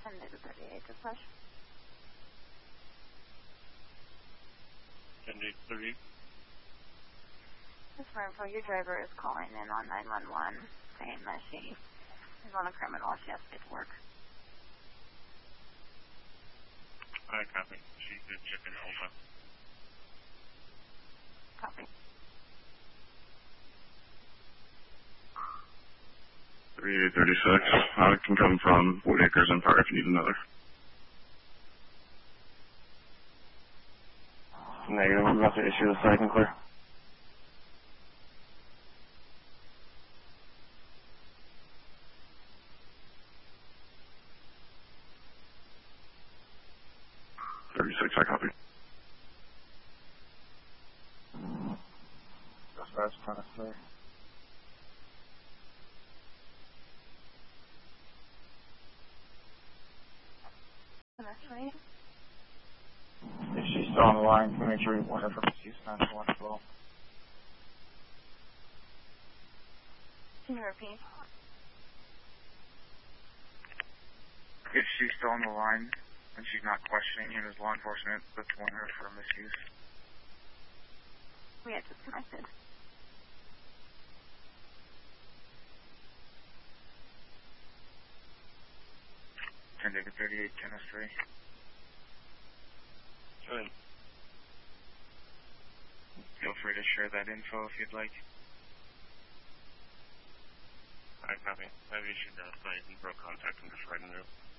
10 to 38 dispatch. 10 to 38. Just for info, your driver is calling in on 911 saying that she is on a criminal. She has to get to work. I copy. She's been checking Alpha. Copy. 3836. I can come from Wood Acres and Park if you need another. Negative. I'm about to issue the second clear. I copy. Dispatch 10-3. If she's still on the line, make sure you warn her from misuse 911 as well. Can you repeat? If she's still on the line and she's not questioning him as law enforcement, let's warn her for misuse. We had disconnected. 10 to 38, 10-3. Good. Feel free to share that info if you'd like. I copy. I've issued a flight and broke contact and just riding through.